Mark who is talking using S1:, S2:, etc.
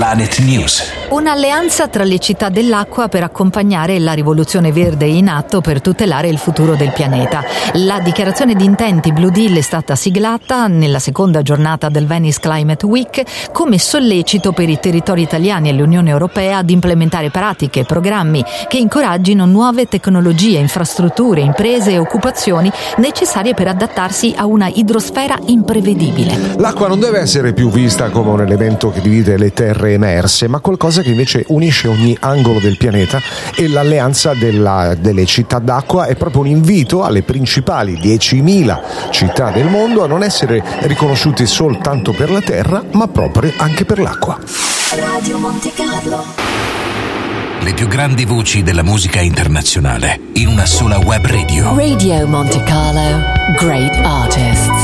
S1: Planet News.
S2: Un'alleanza tra le città dell'acqua per accompagnare la rivoluzione verde in atto per tutelare il futuro del pianeta. La dichiarazione di intenti Blue Deal è stata siglata nella seconda giornata del Venice Climate Week come sollecito per i territori italiani e l'Unione Europea ad implementare pratiche e programmi che incoraggino nuove tecnologie, infrastrutture, imprese e occupazioni necessarie per adattarsi a una idrosfera imprevedibile.
S3: L'acqua non deve essere più vista come un elemento che divide le terre emerse, ma qualcosa che invece unisce ogni angolo del pianeta, e l'alleanza delle città d'acqua è proprio un invito alle principali 10.000 città del mondo a non essere riconosciuti soltanto per la terra, ma proprio anche per l'acqua.
S1: Radio Monte Carlo. Le più grandi voci della musica internazionale in una sola web radio.
S4: Radio Monte Carlo, great artists.